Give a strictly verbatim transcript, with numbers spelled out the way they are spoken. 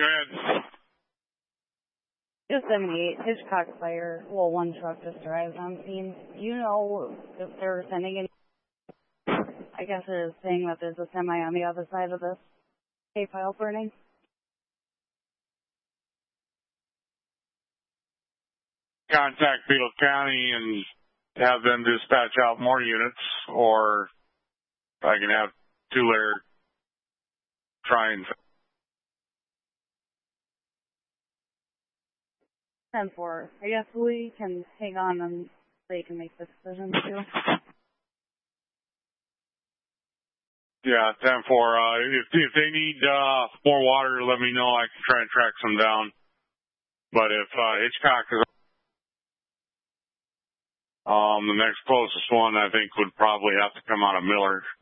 Go ahead. Just seventy-eight, Hitchcock Fire. Well, one truck just arrived on scene. Do you know if they're sending any? I guess they're saying that there's a semi on the other side of this hay pile burning. Contact Beetle County and have them dispatch out more units, or I can have two-layer try and... ten four. I guess we can hang on and they can make the decision too. Yeah, ten four. Uh, if, if they need uh, more water, let me know. I can try and track some down. But if uh, Hitchcock is... Um, the next closest one, I think, would probably have to come out of Miller.